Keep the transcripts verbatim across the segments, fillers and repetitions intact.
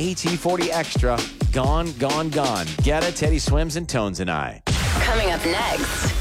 A T forty Extra, gone, gone, gone. Get it, Teddy Swims and Tones and I. Coming up next.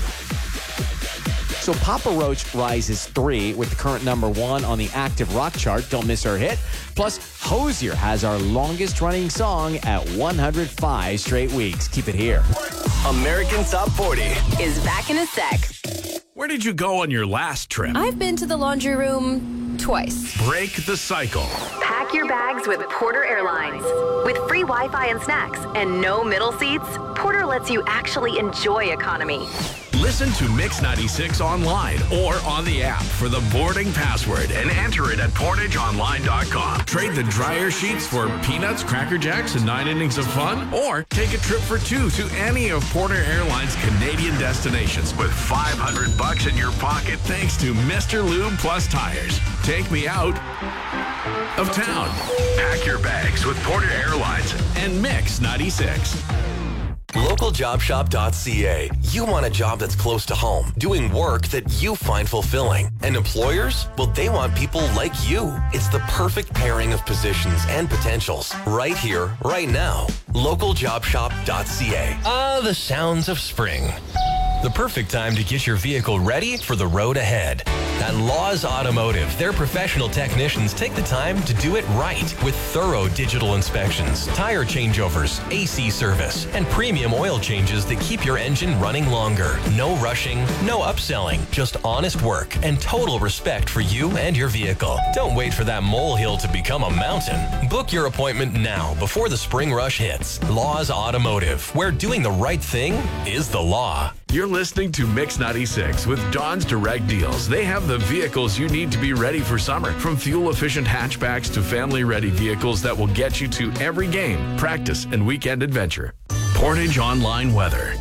So Papa Roach rises three with the current number one on the active rock chart. Don't miss her hit. Plus, Hosier has our longest running song at one hundred five straight weeks. Keep it here. American Top forty Is back in a sec. Where did you go on your last trip? I've been to the laundry room twice. Break the cycle. Pack your bags with Porter Airlines. With free Wi-Fi and snacks and no middle seats, Porter lets you actually enjoy economy. Listen to Mix ninety-six online or on the app for the boarding password and enter it at portage online dot com. Trade the dryer sheets for peanuts, Cracker Jacks, and nine innings of fun, or take a trip for two to any of Porter Airlines' Canadian destinations with five hundred bucks in your pocket thanks to Mister Lube Plus Tires. Take me out of town. Pack your bags with Porter Airlines and Mix ninety-six. local job shop dot c a. You want a job that's close to home, doing work that you find fulfilling. And employers? Well, they want people like you. It's the perfect pairing of positions and potentials. Right here, right now. local job shop dot c a. Ah, the sounds of spring. The perfect time to get your vehicle ready for the road ahead. At Laws Automotive, their professional technicians take the time to do it right with thorough digital inspections, tire changeovers, A C service, and premium oil changes that keep your engine running longer. No rushing, no upselling, just honest work and total respect for you and your vehicle. Don't wait for that molehill to become a mountain. Book your appointment now before the spring rush hits. Laws Automotive, where doing the right thing is the law. You're listening to Mix ninety-six with Don's Direct Deals. They have the vehicles you need to be ready for summer. From fuel-efficient hatchbacks to family-ready vehicles that will get you to every game, practice, and weekend adventure. Portage Online Weather.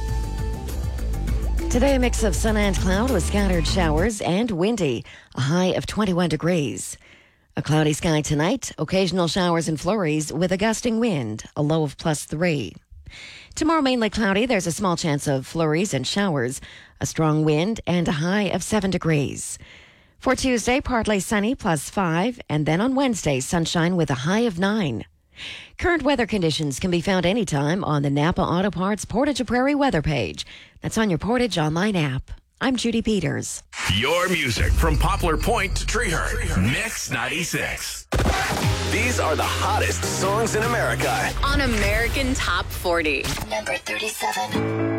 Today, a mix of sun and cloud with scattered showers and windy, a high of twenty-one degrees. A cloudy sky tonight, occasional showers and flurries with a gusting wind, a low of plus three. Tomorrow, mainly cloudy. There's a small chance of flurries and showers, a strong wind, and a high of seven degrees. For Tuesday, partly sunny, plus five, and then on Wednesday, sunshine with a high of nine. Current weather conditions can be found anytime on the Napa Auto Parts Portage Prairie weather page. That's on your Portage Online app. I'm Judy Peters. Your music from Poplar Point to Treehurst. Mix ninety-six. These are the hottest songs in America. On American Top forty. Number thirty-seven.